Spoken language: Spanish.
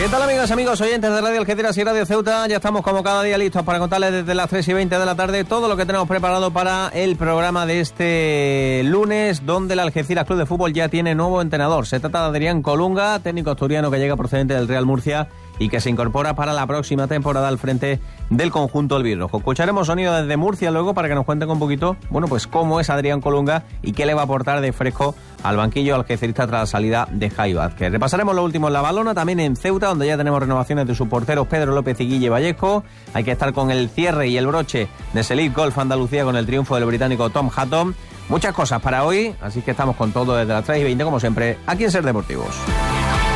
¿Qué tal, amigos, oyentes de Radio Algeciras y Radio Ceuta? Ya estamos como cada día listos para contarles desde las 3:20 de la tarde todo lo que tenemos preparado para el programa de este lunes, donde el Algeciras Club de Fútbol ya tiene nuevo entrenador. Se trata de Adrián Colunga, técnico asturiano que llega procedente del Real Murcia y que se incorpora para la próxima temporada al frente del conjunto albirrojo. Escucharemos sonido desde Murcia luego para que nos cuenten un poquito, bueno, pues cómo es Adrián Colunga y qué le va a aportar de fresco al banquillo algecirista tras la salida de Jai Vázquez. Repasaremos lo último en La Valona, también en Ceuta, donde ya tenemos renovaciones de sus porteros Pedro López y Guille Vallejo. Hay que estar con el cierre y el broche de Select Golf Andalucía con el triunfo del británico Tom Hatton. Muchas cosas para hoy, así que estamos con todo desde las 3:20, como siempre, aquí en Ser Deportivos.